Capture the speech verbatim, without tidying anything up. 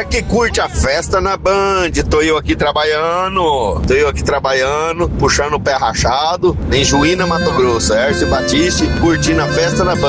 que curte a festa na Band. Tô eu aqui trabalhando, tô eu aqui trabalhando, puxando o pé rachado, em Juína, Mato Grosso. Hércio Batiste, curtindo a festa na Band.